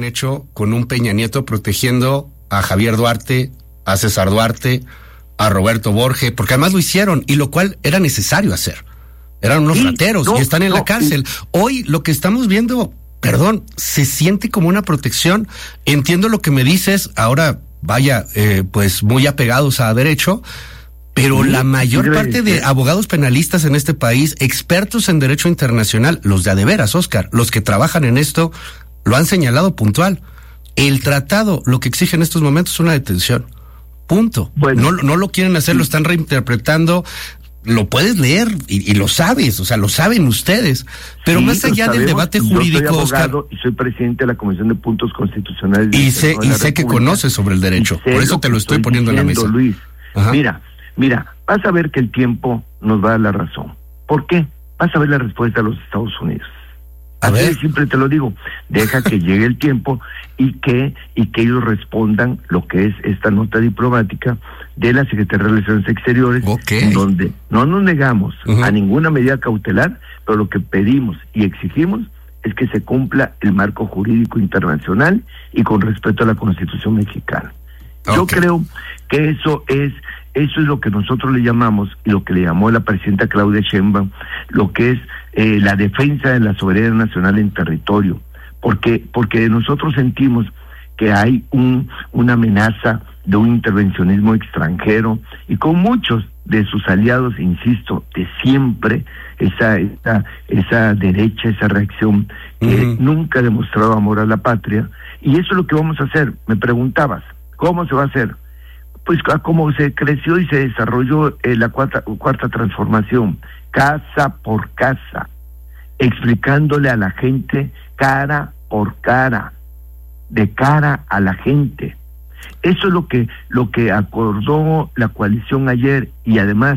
hubieran hecho con un Peña Nieto protegiendo a Javier Duarte, a César Duarte, a Roberto Borges, porque además lo hicieron, y lo cual era necesario hacer. Eran unos rateros y están en la cárcel. Hoy lo que estamos viendo, perdón, se siente como una protección. Entiendo lo que me dices, ahora vaya, pues muy apegados a derecho, pero la mayor parte de abogados penalistas en este país, expertos en derecho internacional, los de veras, Óscar, los que trabajan en esto, lo han señalado puntual. El tratado lo que exige en estos momentos es una detención. Punto. Bueno, no lo quieren hacer, lo están reinterpretando. Lo puedes leer y lo sabes, o sea, lo saben ustedes. Pero más allá del debate jurídico, yo soy abogado y soy presidente de la Comisión de Puntos Constitucionales. Y sé que conoces sobre el derecho, por eso te lo estoy poniendo en la mesa. Luis, mira, vas a ver que el tiempo nos va a dar la razón. ¿Por qué? Vas a ver la respuesta de los Estados Unidos. A ver, siempre te lo digo, deja que llegue el tiempo y que ellos respondan lo que es esta nota diplomática de la Secretaría de Relaciones Exteriores, donde no nos negamos a ninguna medida cautelar, pero lo que pedimos y exigimos es que se cumpla el marco jurídico internacional y con respeto a la Constitución mexicana. Yo creo que eso es lo que nosotros le llamamos, y lo que le llamó la presidenta Claudia Sheinbaum, lo que es la defensa de la soberanía nacional en territorio, porque nosotros sentimos que hay una amenaza de un intervencionismo extranjero, y con muchos de sus aliados, insisto, de siempre, esa derecha, esa reacción que nunca ha demostrado amor a la patria, y eso es lo que vamos a hacer. Me preguntabas, ¿cómo se va a hacer? Pues como se creció y se desarrolló la cuarta transformación, casa por casa, explicándole a la gente cara por cara, de cara a la gente. Eso es lo que acordó la coalición ayer, y además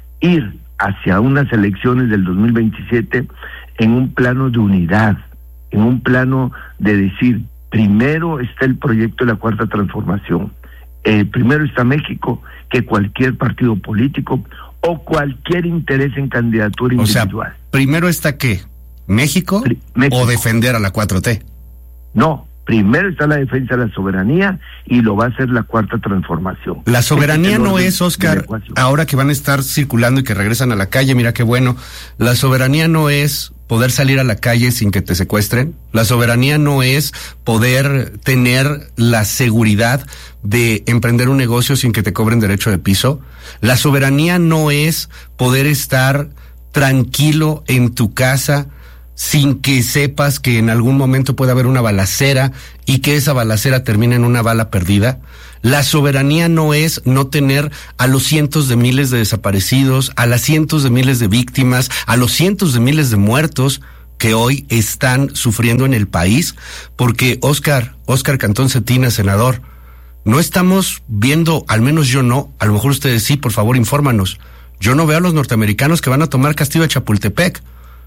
ir hacia unas elecciones del 2027 en un plano de unidad, en un plano de decir, primero está el proyecto de la cuarta transformación. Primero está México que cualquier partido político o cualquier interés en candidatura individual. O sea, primero está ¿qué? ¿México o defender a la 4T? No, primero está la defensa de la soberanía y lo va a hacer la cuarta transformación. La soberanía no es, Óscar, ahora que van a estar circulando y que regresan a la calle, mira qué bueno, la soberanía no es poder salir a la calle sin que te secuestren, la soberanía no es poder tener la seguridad de emprender un negocio sin que te cobren derecho de piso, la soberanía no es poder estar tranquilo en tu casa sin que sepas que en algún momento puede haber una balacera y que esa balacera termine en una bala perdida. La soberanía no es no tener a los cientos de miles de desaparecidos, a las cientos de miles de víctimas, a los cientos de miles de muertos que hoy están sufriendo en el país, porque Óscar Cantón Cetina, senador, no estamos viendo, al menos yo no, a lo mejor ustedes sí, por favor infórmanos, yo no veo a los norteamericanos que van a tomar Castillo de Chapultepec.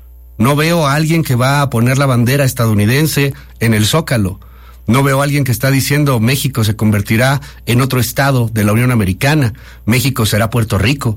No veo a alguien que va a poner la bandera estadounidense en el Zócalo. No veo a alguien que está diciendo México se convertirá en otro estado de la Unión Americana. México será Puerto Rico.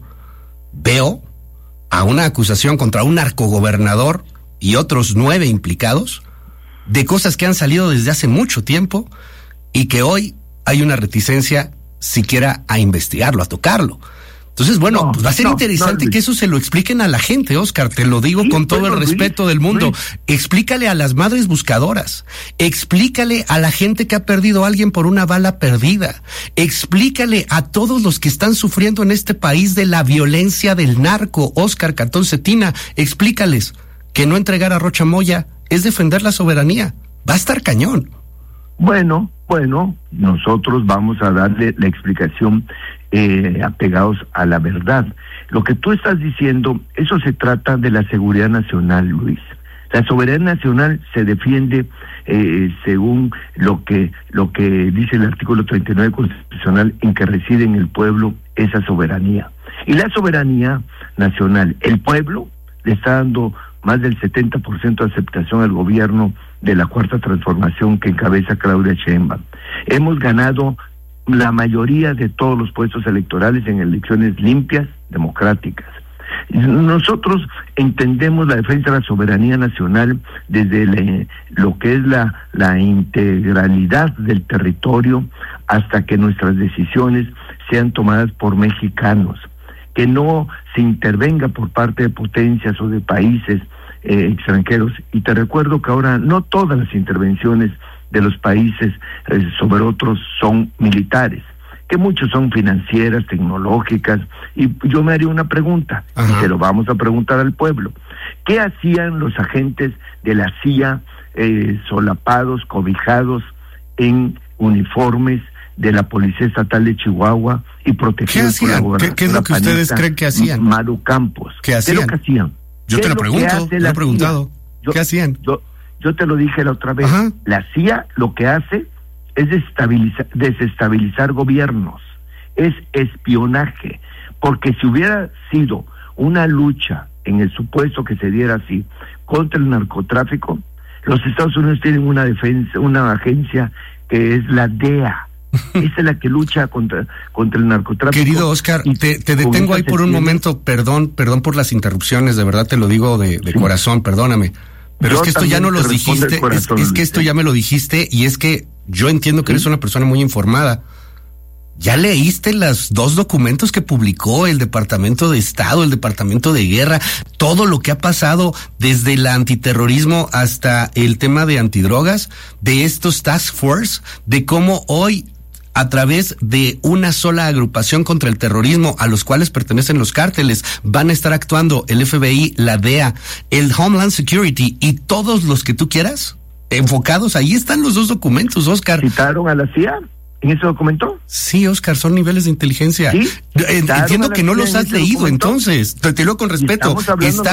Veo a una acusación contra un narcogobernador y otros 9 implicados de cosas que han salido desde hace mucho tiempo y que hoy hay una reticencia siquiera a investigarlo, a tocarlo. Entonces, bueno, pues va a ser interesante que eso se lo expliquen a la gente, Óscar, te lo digo con todo el respeto del mundo. Explícale a las madres buscadoras, explícale a la gente que ha perdido a alguien por una bala perdida, explícale a todos los que están sufriendo en este país de la violencia del narco, Óscar Cantón Cetina, explícales que no entregar a Rocha Moya es defender la soberanía. Va a estar cañón. Bueno, nosotros vamos a darle la explicación apegados a la verdad. Lo que tú estás diciendo, eso se trata de la seguridad nacional, Luis. La soberanía nacional se defiende según lo que dice el artículo 39 constitucional, en que reside en el pueblo esa soberanía. Y la soberanía nacional, el pueblo le está dando más del 70% de aceptación al gobierno de la cuarta transformación que encabeza Claudia Sheinbaum. Hemos ganado la mayoría de todos los puestos electorales en elecciones limpias, democráticas. Nosotros entendemos la defensa de la soberanía nacional desde lo que es la integralidad del territorio hasta que nuestras decisiones sean tomadas por mexicanos, que no se intervenga por parte de potencias o de países extranjeros. Y te recuerdo que ahora no todas las intervenciones de los países sobre otros son militares, que muchos son financieras, tecnológicas, y yo me haría una pregunta, y se lo vamos a preguntar al pueblo. ¿Qué hacían los agentes de la CIA solapados, cobijados en uniformes de la Policía Estatal de Chihuahua y protegidos por la gobernadora? ¿Qué es lo que ustedes creen que hacían? Maru Campos. ¿Qué hacían? ¿Qué es lo que hacían? Yo te lo pregunto, lo he preguntado. ¿Qué hacían? Yo te lo dije la otra vez. La CIA lo que hace es desestabilizar gobiernos, es espionaje, porque si hubiera sido una lucha, en el supuesto que se diera así, contra el narcotráfico, los Estados Unidos tienen una agencia que es la DEA. Esa es la que lucha contra el narcotráfico. Querido Oscar, te detengo ahí por un momento, perdón por las interrupciones, de verdad te lo digo de corazón, perdóname. Pero es que esto ya no lo dijiste, es que esto ya me lo dijiste, y es que yo entiendo que eres una persona muy informada. ¿Ya leíste los 2 documentos que publicó el Departamento de Estado, el Departamento de Guerra, todo lo que ha pasado desde el antiterrorismo hasta el tema de antidrogas, de estos task force, de cómo hoy, a través de una sola agrupación contra el terrorismo, a los cuales pertenecen los cárteles, van a estar actuando el FBI, la DEA, el Homeland Security y todos los que tú quieras, enfocados? Ahí están los 2 documentos, Oscar. ¿Citaron a la CIA en ese documento? Sí, Oscar, son niveles de inteligencia. ¿Sí? Entiendo que no los has leído, documento. Entonces, te lo con respeto, está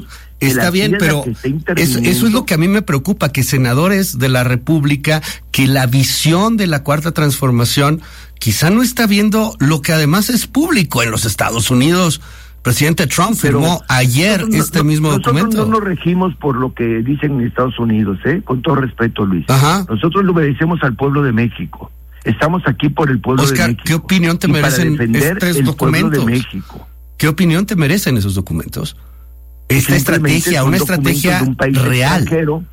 bien, pero eso es lo que a mí me preocupa, que senadores de la República, que la visión de la Cuarta Transformación quizá no está viendo lo que además es público en los Estados Unidos. Presidente Trump firmó ayer mismo documento. Nosotros no nos regimos por lo que dicen en Estados Unidos, con todo respeto, Luis. Nosotros le obedecemos al pueblo de México. Estamos aquí por el pueblo Oscar, de México. ¿qué opinión te merecen estos documentos? De México. ¿Qué opinión te merecen esos documentos? Esta estrategia, una estrategia real.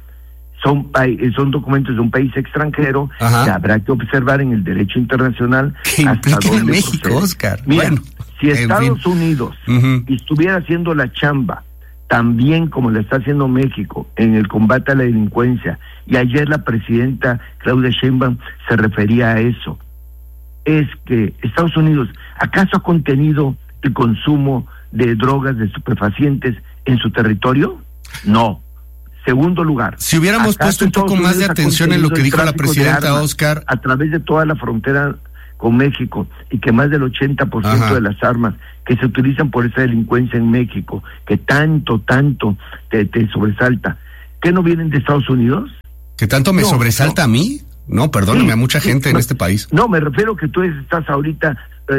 Son documentos de un país extranjero que habrá que observar en el derecho internacional. ¿Qué implica en México, procede. Oscar? Mira, si Estados Unidos estuviera haciendo la chamba también como la está haciendo México en el combate a la delincuencia, y ayer la presidenta Claudia Sheinbaum se refería a eso, es que Estados Unidos, ¿acaso ha contenido el consumo de drogas, de estupefacientes en su territorio? No. Segundo lugar, si hubiéramos puesto un poco más de atención en lo que dijo la presidenta, Oscar, a través de toda la frontera con México, y que más del 80% de las armas que se utilizan por esa delincuencia en México, que tanto te sobresalta, ¿qué no vienen de Estados Unidos? ¿Que tanto me sobresalta a mí? No, perdóname, a mucha gente en este país. No, me refiero que tú estás ahorita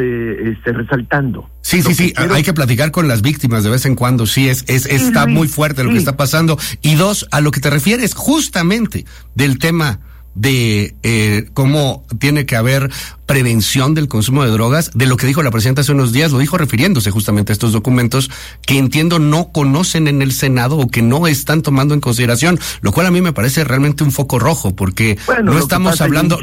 resaltando. Sí, hay que platicar con las víctimas de vez en cuando, está muy fuerte lo que está pasando. Y 2, a lo que te refieres justamente del tema de cómo tiene que haber prevención del consumo de drogas, de lo que dijo la presidenta hace unos días, lo dijo refiriéndose justamente a estos documentos que entiendo no conocen en el Senado o que no están tomando en consideración, lo cual a mí me parece realmente un foco rojo, porque no estamos hablando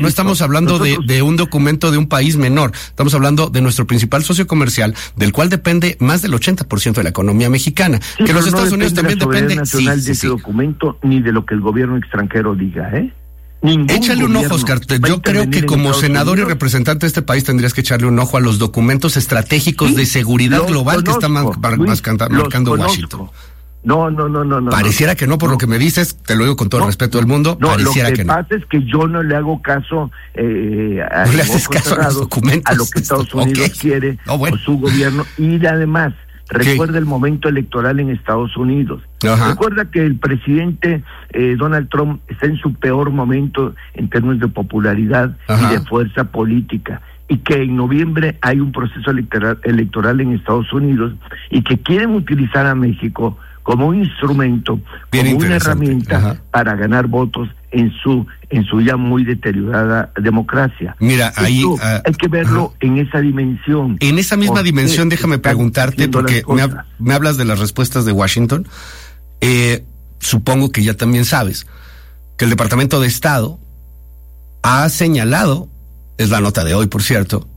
de un documento de un país menor, estamos hablando de nuestro principal socio comercial, del cual depende más del 80% de la economía mexicana, que los Estados Unidos también depende nacional de ese documento, ni de lo que el gobierno extranjero diga, Échale un ojo, Oscar. Yo creo que como senador y representante de este país tendrías que echarle un ojo a los documentos estratégicos de seguridad global que está marcando Washington. No. Pareciera que no, por lo que me dices, te lo digo con todo el respeto del mundo, pareciera que no. Lo que pasa es que yo no le hago caso no le haces caso a los documentos, a lo que Estados Unidos quiere, o su gobierno, y además recuerda el momento electoral en Estados Unidos. Recuerda que el presidente Donald Trump está en su peor momento en términos de popularidad y de fuerza política, y que en noviembre hay un proceso electoral en Estados Unidos, y que quieren utilizar a México como un instrumento, como una herramienta para ganar votos en su ya muy deteriorada democracia. Mira, ahí hay que verlo en esa dimensión. En esa misma dimensión, déjame preguntarte, porque me hablas de las respuestas de Washington. Supongo que ya también sabes que el Departamento de Estado ha señalado, es la nota de hoy, por cierto,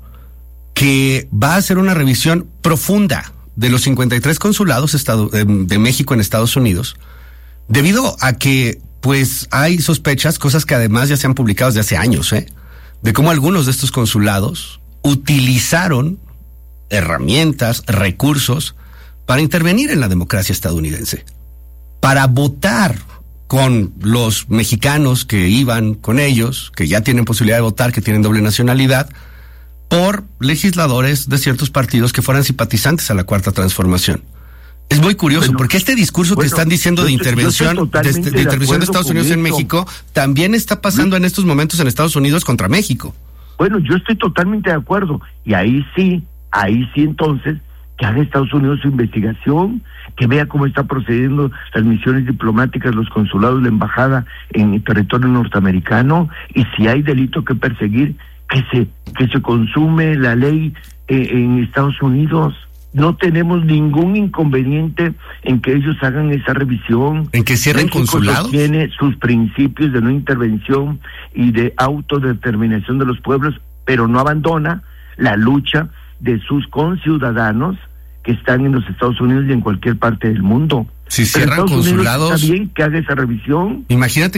que va a hacer una revisión profunda de los 53 consulados de México en Estados Unidos, debido a que pues hay sospechas, cosas que además ya se han publicado desde hace años, de cómo algunos de estos consulados utilizaron herramientas, recursos para intervenir en la democracia estadounidense, para votar con los mexicanos que iban con ellos, que ya tienen posibilidad de votar, que tienen doble nacionalidad, por legisladores de ciertos partidos que fueran simpatizantes a la Cuarta Transformación. Es muy curioso, porque este discurso que están diciendo de intervención de Estados Unidos en México, también está pasando en estos momentos en Estados Unidos contra México. Bueno, yo estoy totalmente de acuerdo, y ahí sí entonces, que haga Estados Unidos su investigación, que vea cómo está procediendo las misiones diplomáticas, los consulados, la embajada en el territorio norteamericano, y si hay delito que perseguir, que se consume la ley en Estados Unidos. No tenemos ningún inconveniente en que ellos hagan esa revisión. ¿En que cierren consulados? Tiene sus principios de no intervención y de autodeterminación de los pueblos, pero no abandona la lucha de sus conciudadanos que están en los Estados Unidos y en cualquier parte del mundo. Si cierran consulados, está bien que haga esa revisión. Imagínate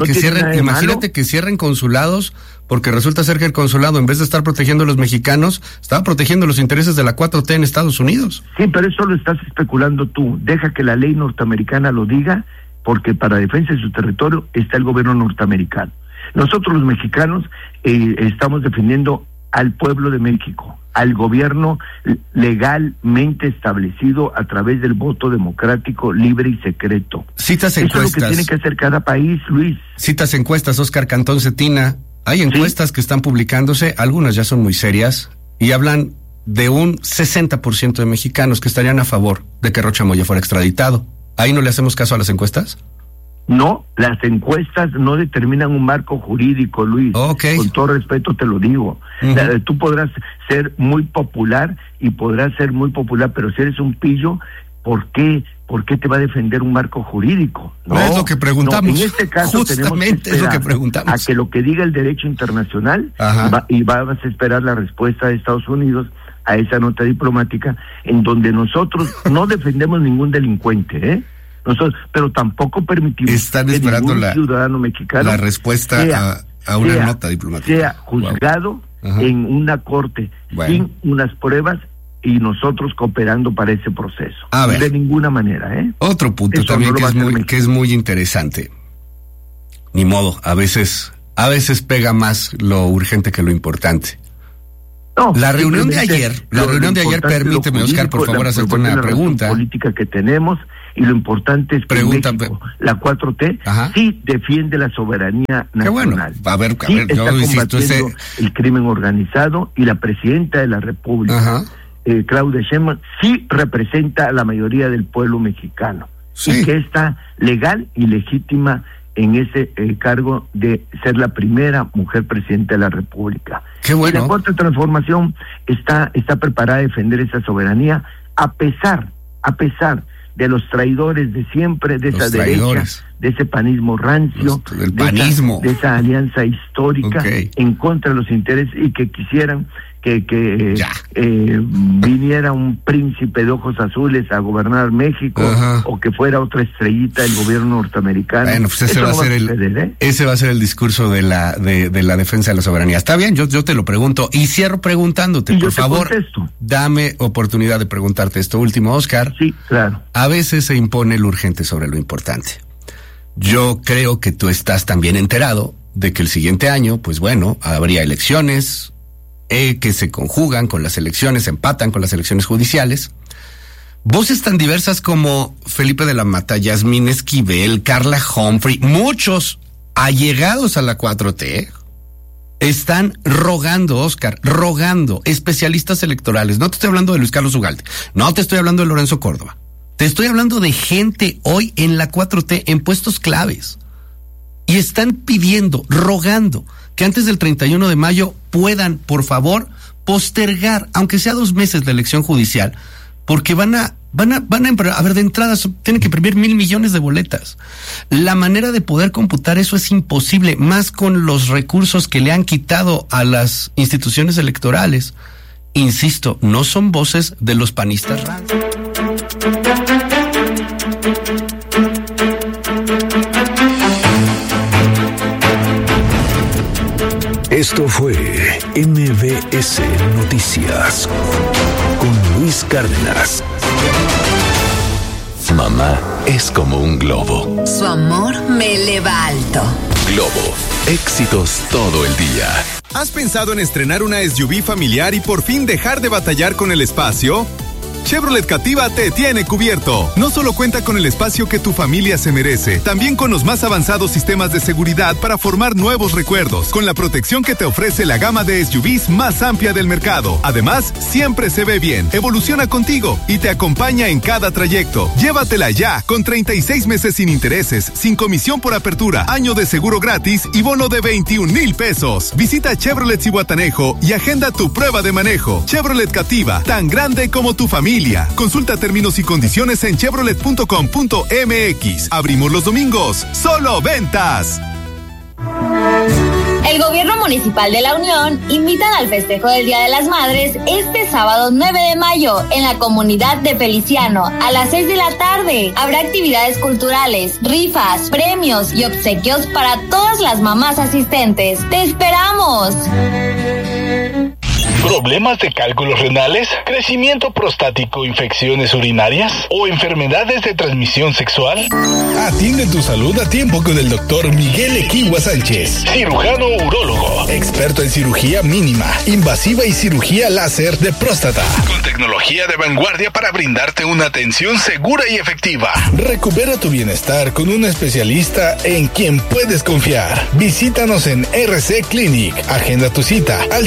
que cierren consulados, porque resulta ser que el consulado, en vez de estar protegiendo a los mexicanos, estaba protegiendo los intereses de la 4T en Estados Unidos. Sí, pero eso lo estás especulando tú. Deja que la ley norteamericana lo diga, porque para defensa de su territorio está el gobierno norteamericano. Nosotros los mexicanos estamos defendiendo al pueblo de México, al gobierno legalmente establecido a través del voto democrático, libre y secreto. Citas encuestas. Eso es lo que tiene que hacer cada país, Luis. Citas encuestas, Óscar Cantón Cetina. Hay encuestas que están publicándose, algunas ya son muy serias, y hablan de un 60% de mexicanos que estarían a favor de que Rocha Moya fuera extraditado. ¿Ahí no le hacemos caso a las encuestas? No, las encuestas no determinan un marco jurídico, Luis. Okay. Con todo respeto te lo digo. Tú podrás ser muy popular, pero si eres un pillo, ¿por qué te va a defender un marco jurídico? No, es lo que preguntamos. En este caso justamente tenemos que es lo que preguntamos. A que lo que diga el derecho internacional, y vas a esperar la respuesta de Estados Unidos a esa nota diplomática, en donde nosotros no defendemos ningún delincuente, nosotros, pero tampoco permitimos que ningún ciudadano mexicano la respuesta a una nota diplomática sea juzgado en una corte sin unas pruebas y nosotros cooperando para ese proceso. De ninguna manera, Otro punto eso también que es muy interesante. Ni modo, a veces pega más lo urgente que lo importante. No, la reunión de ayer, permíteme, Óscar, por favor, hacerte una pregunta. La política que tenemos, y lo importante es que México, la 4T, sí defiende la soberanía nacional. Qué bueno. A ver, está combatiendo el crimen organizado, y la presidenta de la República, Claudia Sheinbaum, sí representa a la mayoría del pueblo mexicano, y que está legal y legítima en ese cargo de ser la primera mujer presidenta de la República. Qué bueno. Y la Cuarta Transformación está preparada a defender esa soberanía, a pesar de los traidores de siempre, de esa derecha, de ese panismo rancio, de esa alianza histórica en contra de los intereses, y que quisieran que viniera un príncipe de ojos azules a gobernar México, o que fuera otra estrellita del gobierno norteamerano. Bueno, pues ese va a ser el discurso de la defensa de la soberanía. Está bien, yo te lo pregunto, y cierro preguntándote, por favor, dame oportunidad de preguntarte esto último, Óscar. Sí, claro. A veces se impone lo urgente sobre lo importante. Yo creo que tú estás también enterado de que el siguiente año, pues bueno, habría elecciones, que se conjugan con las elecciones, empatan con las elecciones judiciales. Voces tan diversas como Felipe de la Mata, Yasmín Esquivel, Carla Humphrey, muchos allegados a la 4T, están rogando, Óscar, especialistas electorales. No te estoy hablando de Luis Carlos Ugalde, no te estoy hablando de Lorenzo Córdoba, te estoy hablando de gente hoy en la 4T en puestos claves, y están pidiendo, rogando, que antes del 31 de mayo puedan, por favor, postergar, aunque sea 2 meses, la elección judicial, porque van a ver, de entrada tienen que imprimir 1,000 millones de boletas. La manera de poder computar eso es imposible, más con los recursos que le han quitado a las instituciones electorales. Insisto, no son voces de los panistas. Esto fue MBS Noticias con Luis Cárdenas. Mamá es como un globo. Su amor me eleva alto. Globo, éxitos todo el día. ¿Has pensado en estrenar una SUV familiar y por fin dejar de batallar con el espacio? Chevrolet Captiva te tiene cubierto. No solo cuenta con el espacio que tu familia se merece, también con los más avanzados sistemas de seguridad para formar nuevos recuerdos, con la protección que te ofrece la gama de SUVs más amplia del mercado. Además, siempre se ve bien, evoluciona contigo y te acompaña en cada trayecto. Llévatela ya, con 36 meses sin intereses, sin comisión por apertura, año de seguro gratis y bono de 21,000 pesos. Visita Chevrolet Zihuatanejo y agenda tu prueba de manejo. Chevrolet Captiva, tan grande como tu familia. Consulta términos y condiciones en chevrolet.com.mx. Abrimos los domingos. Solo ventas. El Gobierno Municipal de La Unión invitan al festejo del Día de las Madres este sábado 9 de mayo en la comunidad de Feliciano a las 6 de la tarde. Habrá actividades culturales, rifas, premios y obsequios para todas las mamás asistentes. ¡Te esperamos! ¿Problemas de cálculos renales? ¿Crecimiento prostático, infecciones urinarias? ¿O enfermedades de transmisión sexual? Atiende tu salud a tiempo con el doctor Miguel Equigua Sánchez, cirujano urólogo, experto en cirugía mínima, invasiva y cirugía láser de próstata, con tecnología de vanguardia para brindarte una atención segura y efectiva. Recupera tu bienestar con un especialista en quien puedes confiar. Visítanos en RC Clinic. Agenda tu cita al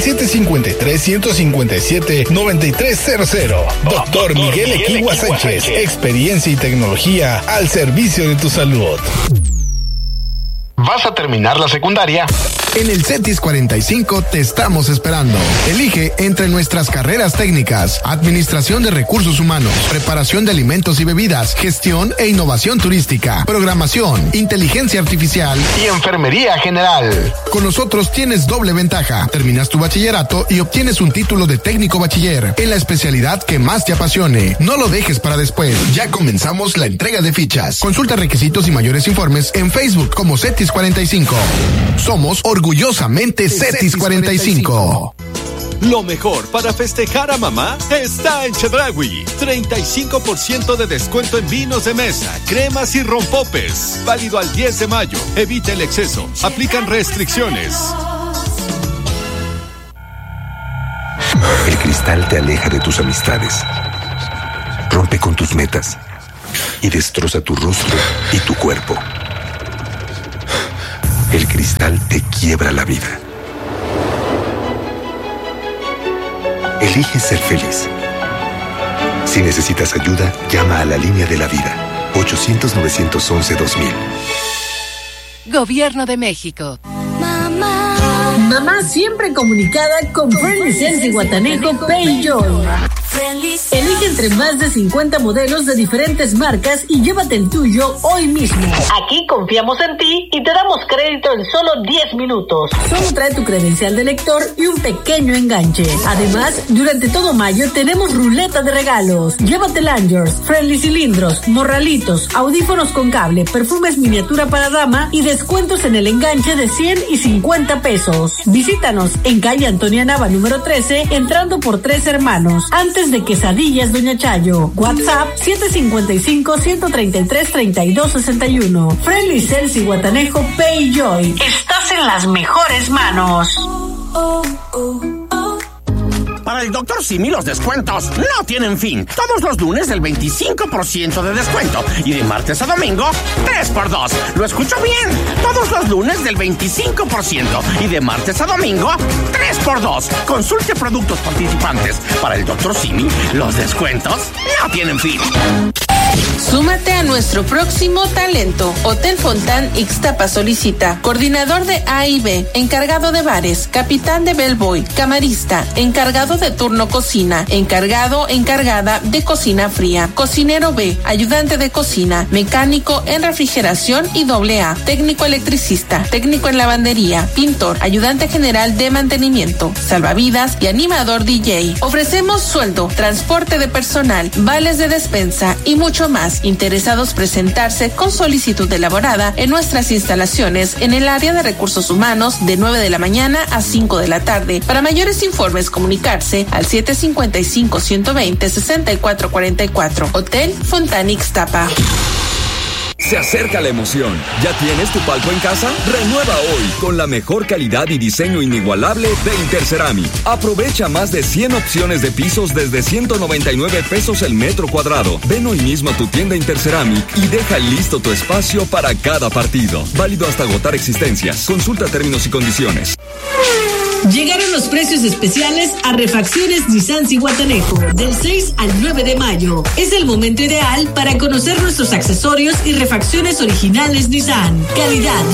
753-157-9300. Doctor Miguel Equigua Sánchez. Experiencia y tecnología al servicio de tu salud. ¿Vas a terminar la secundaria? En el CETIS 45 te estamos esperando. Elige entre nuestras carreras técnicas: Administración de Recursos Humanos, Preparación de Alimentos y Bebidas, Gestión e Innovación Turística, Programación, Inteligencia Artificial y Enfermería General. Con nosotros tienes doble ventaja. Terminas tu bachillerato y obtienes un título de técnico bachiller en la especialidad que más te apasione. No lo dejes para después. Ya comenzamos la entrega de fichas. Consulta requisitos y mayores informes en Facebook como CETIS 45. Somos orgullosamente CETIS 45. Lo mejor para festejar a mamá está en Chedraui. 35% de descuento en vinos de mesa, cremas y rompopes. Válido al 10 de mayo. Evita el exceso. Aplican restricciones. El cristal te aleja de tus amistades, rompe con tus metas y destroza tu rostro y tu cuerpo. El cristal te quiebra la vida. Elige ser feliz. Si necesitas ayuda, llama a la línea de la vida. 800-911-2000. Gobierno de México. Mamá siempre comunicada con Friendly Sense Zihuatanejo Pay Joy. Elige entre más de 50 modelos de diferentes marcas y llévate el tuyo hoy mismo. Aquí confiamos en ti y te damos crédito en solo 10 minutos. Solo trae tu credencial de lector y un pequeño enganche. Además, durante todo mayo tenemos ruleta de regalos. Llévate lanyards, friendly cilindros, morralitos, audífonos con cable, perfumes miniatura para dama y descuentos en el enganche de 100 y 50 pesos. Visítanos en calle Antonia Nava número 13, entrando por Tres Hermanos, antes de Quesadillas Doña Chayo. WhatsApp 755-133-3261. Friendly Cells Zihuatanejo Pay Joy. Estás en las mejores manos. Para el Dr. Simi los descuentos no tienen fin. Todos los lunes del 25% de descuento y de martes a domingo 3x2. ¿Lo escucho bien? Todos los lunes del 25% y de martes a domingo 3x2. Consulte productos participantes. Para el Dr. Simi los descuentos no tienen fin. Súmate a nuestro próximo talento. Hotel Fontán Ixtapa solicita coordinador de A y B, encargado de bares, capitán de bellboy, camarista, encargado de turno cocina, encargada de cocina fría, cocinero B, ayudante de cocina, mecánico en refrigeración y AA, técnico electricista, técnico en lavandería, pintor, ayudante general de mantenimiento, salvavidas y animador DJ. Ofrecemos sueldo, transporte de personal, vales de despensa y mucho más. Interesados presentarse con solicitud elaborada en nuestras instalaciones en el área de recursos humanos de 9 de la mañana a 5 de la tarde. Para mayores informes comunicarse al 755-120-6444. Hotel Fontán Ixtapa. Se acerca la emoción. ¿Ya tienes tu palco en casa? Renueva hoy con la mejor calidad y diseño inigualable de Interceramic. Aprovecha más de 100 opciones de pisos desde 199 pesos el metro cuadrado. Ven hoy mismo a tu tienda Interceramic y deja listo tu espacio para cada partido. Válido hasta agotar existencias. Consulta términos y condiciones. Llegaron los precios especiales a Refacciones Nissan Zihuatanejo del 6 al 9 de mayo. Es el momento ideal para conocer nuestros accesorios y refacciones originales Nissan. Calidad